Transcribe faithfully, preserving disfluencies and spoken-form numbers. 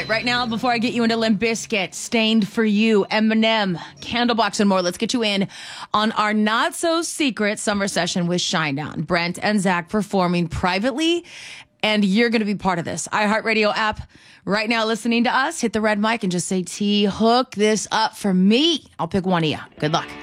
right, right now, before I get you into Limp Bizkit, Stained for You, Eminem, Candlebox, and more, let's get you in on our not-so-secret summer session with Shinedown. Brent and Zach performing privately, and you're going to be part of this. iHeartRadio app, right now listening to us, hit the red mic and just say, T, hook this up for me. I'll pick one of you. Good luck.